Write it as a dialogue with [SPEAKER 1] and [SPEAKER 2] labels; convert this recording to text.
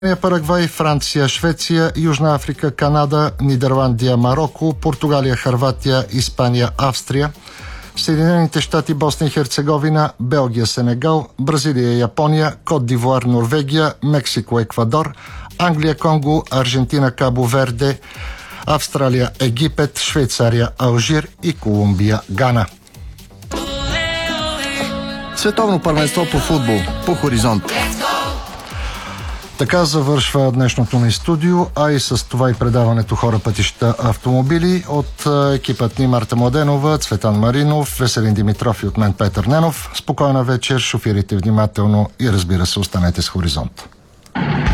[SPEAKER 1] Парагвай, Франция, Швеция, Южна Африка, Канада, Нидерландия, Марокко, Португалия, Хърватия, Испания, Австрия, Съединените щати, Босна и Херцеговина, Белгия, Сенегал, Бразилия, Япония, Кот д'Ивуар, Норвегия, Мексико, Еквадор, Англия, Конго, Аржентина, Кабо Верде, Австралия, Египет, Швейцария, Алжир и Колумбия, Гана.
[SPEAKER 2] Световно първенство по футбол по Хоризонт.
[SPEAKER 1] Така завършва днешното ни студио, а и с това и предаването Хора, пътища, автомобили от екипът ни Марта Младенова, Цветан Маринов, Веселин Димитров и от мен Петър Ненов. Спокойна вечер, шофирайте внимателно и разбира се, останете с Хоризонт.